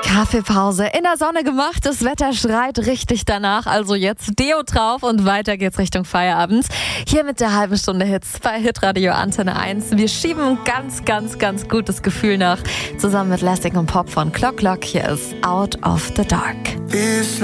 Kaffeepause in der Sonne gemacht, das Wetter schreit richtig danach, also jetzt Deo drauf und weiter geht's Richtung Feierabend. Hier mit der halben Stunde Hits bei Hitradio Antenne 1. Wir schieben ein ganz gutes Gefühl nach, zusammen mit Lessig und Pop von Clock. Hier ist Out of the Dark.